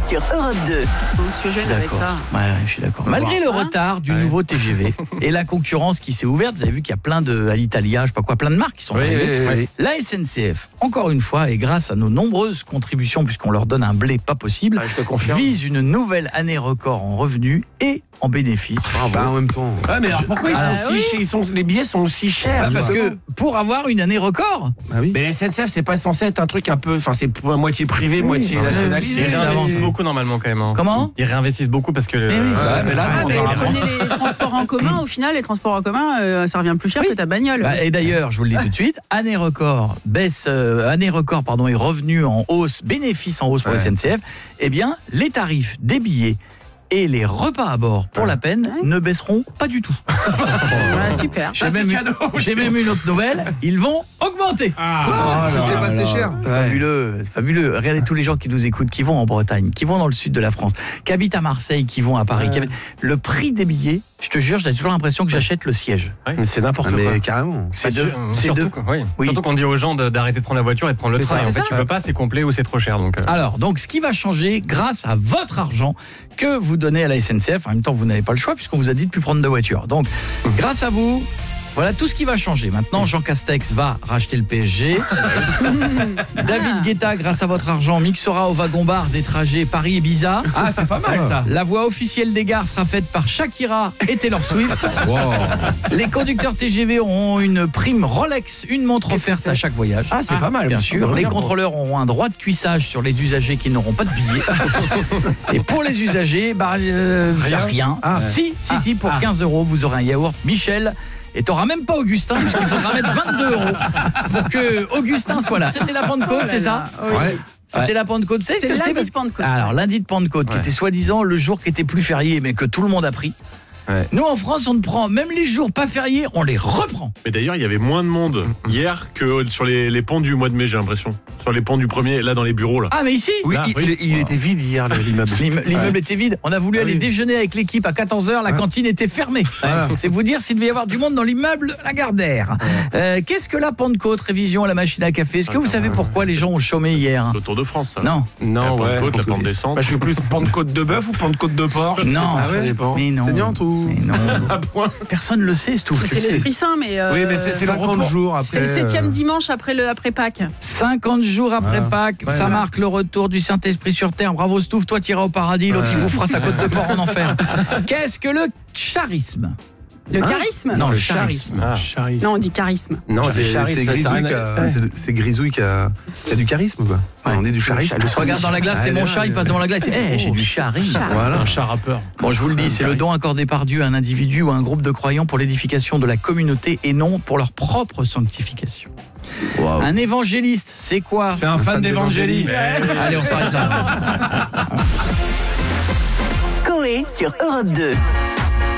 sur Europe 2. Anxiogène avec ça. Ouais, je suis d'accord. Malgré le retard du nouveau TGV et la concurrence qui s'est ouverte, vous avez vu qu'il y a plein à l'Italia, je sais pas quoi, plein de marques qui sont arrivées. Oui. La SNCF, encore une fois, et grâce à nos nombreuses contributions, puisqu'on leur donne un blé pas possible, je te confirme. vise une nouvelle année record en revenus et en bénéfices. Bah, en même temps. Ouais, mais alors pourquoi les billets sont aussi chers? Parce que pour avoir une année record, Mais la SNCF, c'est pas censé être un truc un peu, enfin, c'est pour moitié privé, moitié nationalisé. Ils réinvestissent beaucoup normalement quand même. Comment ? Ils réinvestissent beaucoup parce que. mais là, Prenez les transports en commun, au final, les transports en commun, ça revient plus cher que ta bagnole. et d'ailleurs, je vous le dis tout de suite, année record et revenus en hausse, bénéfices en hausse pour la SNCF, eh bien, les tarifs des billets et les repas à bord pour la peine ne baisseront pas du tout. Super. J'ai même une autre nouvelle, ils vont augmenter. Ça c'était pas assez cher. C'est fabuleux, c'est fabuleux. Regardez tous les gens qui nous écoutent, qui vont en Bretagne, qui vont dans le sud de la France, qui habitent à Marseille, qui vont à Paris. Le prix des billets, je te jure, j'ai toujours l'impression que j'achète le siège. Mais c'est n'importe quoi. Mais carrément. Surtout qu'on dit aux gens d'arrêter de prendre la voiture et de prendre le train. Et en fait, tu peux pas, c'est complet ou c'est trop cher. Alors, ce qui va changer grâce à votre argent que vous donnez à la SNCF, en même temps, vous n'avez pas le choix puisqu'on vous a dit de plus prendre de voiture. Donc, grâce à vous, voilà tout ce qui va changer. Maintenant, Jean Castex va racheter le PSG. David Guetta, grâce à votre argent, mixera au wagon-bar des trajets Paris-Ibiza. Ah, c'est pas mal ça. La voix officielle des gares sera faite par Shakira et Taylor Swift. Les conducteurs TGV auront une prime Rolex, une montre offerte à chaque voyage. Ah, c'est pas mal. Bien sûr. Les contrôleurs auront un droit de cuissage sur les usagers qui n'auront pas de billets. Et pour les usagers, rien. Si, pour 15 €, vous aurez un yaourt Michel. Et t'auras même pas Augustin, puisqu'il faudra mettre 22 € pour que Augustin soit là. C'était la Pentecôte, c'est ça ? Ouais. C'était la Pentecôte, c'est le lundi de Pentecôte. Alors, lundi de Pentecôte, qui était soi-disant le jour qui était plus férié, mais que tout le monde a pris. Ouais. Nous, en France, on ne prend même les jours pas fériés, on les reprend. Mais d'ailleurs, il y avait moins de monde hier que sur les ponts du mois de mai, j'ai l'impression. Sur les ponts du 1er, là, dans les bureaux. Là. Ah, mais ici Oui, il était vide hier, l'immeuble. L'immeuble était vide. On a voulu aller déjeuner avec l'équipe à 14h, la cantine était fermée. C'est vous dire s'il devait y avoir du monde dans l'immeuble Lagardère. Qu'est-ce que la Pentecôte, révision à la machine à café? Est-ce que vous savez pourquoi les gens ont chômé hier? Le Tour de France, ça. Non. La Pentecôte, la pente descente. Je suis plus Pentecôte de bœuf ou Pentecôte de porc? Non, ça dépend. Mais non. Saignante ou... Mais non. Personne ne le sait, tout. C'est l'Esprit Saint, mais... Oui, mais c'est 50 jours après... C'est le 7e dimanche après Pâques. 50 jours après Pâques, ça marque le retour du Saint-Esprit sur terre. Bravo Stouff, toi tu iras au paradis, l'autre il vous fera sa côte de porc en enfer. Qu'est-ce que le charisme? Le charisme? Non, le charisme. Non, on dit charisme. Non, c'est Grisouille qui a du charisme, quoi. On est du charisme. Regarde dans la glace, c'est mon chat, il passe devant la glace. J'ai du charisme. Voilà. Un chat rappeur. Bon, je vous le dis, c'est le don accordé par Dieu à un individu ou à un groupe de croyants pour l'édification de la communauté et non pour leur propre sanctification. Wow. Un évangéliste, c'est quoi? C'est un fan d'évangélie. Allez, on s'arrête là. Coé sur Europe 2.